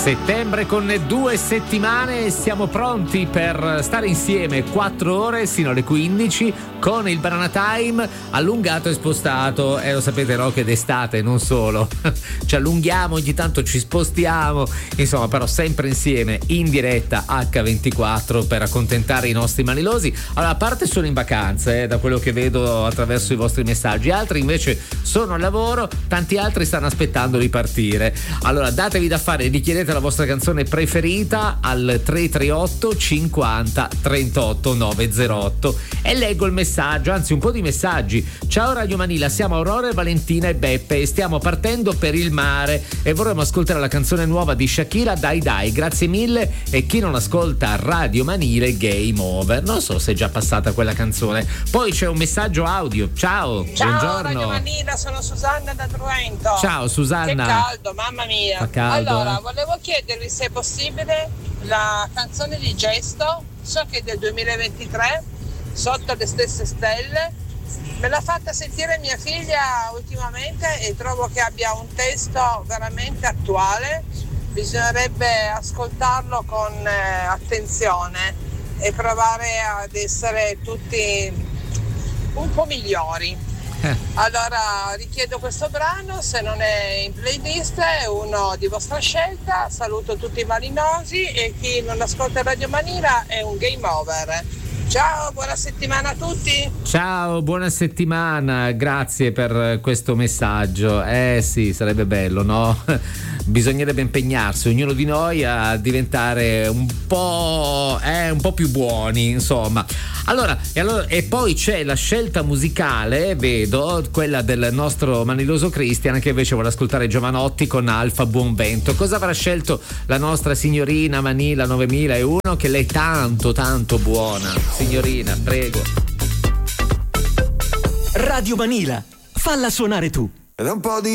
Settembre con 2 settimane, siamo pronti per stare insieme 4 ore sino alle 15 con il Banana Time allungato e spostato. Lo sapete, no, che d'estate non solo ci allunghiamo, ogni tanto ci spostiamo, insomma, però sempre insieme in diretta H24 per accontentare i nostri manilosi. Allora, a parte sono in vacanza, da quello che vedo attraverso i vostri messaggi, altri invece sono al lavoro, tanti altri stanno aspettando di partire. Allora datevi da fare, richiedete la vostra canzone preferita al 338 50 38 908 e leggo il messaggio, anzi un po' di messaggi. Ciao Radio Manila, siamo Aurora, Valentina e Beppe e stiamo partendo per il mare e vorremmo ascoltare la canzone nuova di Shakira, Dai Dai, grazie mille. E chi non ascolta Radio Manila, Game Over. Non so se è già passata quella canzone. Poi c'è un messaggio audio. Ciao, buongiorno Radio Manila, sono Susanna da Trento. Ciao Susanna. Che caldo, mamma mia. Fa caldo, allora, volevo chiedervi se è possibile la canzone di Gesto, so che è del 2023, Sotto le stesse stelle. Me l'ha fatta sentire mia figlia ultimamente e trovo che abbia un testo veramente attuale. Bisognerebbe ascoltarlo con attenzione e provare ad essere tutti un po' migliori. Allora richiedo questo brano, se non è in playlist è uno di vostra scelta. Saluto tutti i malinosi e chi non ascolta Radio Manila è un game over. Ciao, buona settimana a tutti. Ciao, buona settimana, grazie per questo messaggio. Sì, sarebbe bello, no? Bisognerebbe impegnarsi, ognuno di noi, a diventare un po' più buoni, insomma. Allora, e poi c'è la scelta musicale, vedo, quella del nostro maniloso Christian, che invece vuole ascoltare Giovanotti con Alfa Buonvento. Cosa avrà scelto la nostra signorina Manila 9001, che lei è tanto tanto buona? Signorina, prego. Radio Manila, falla suonare tu. Ed un po' di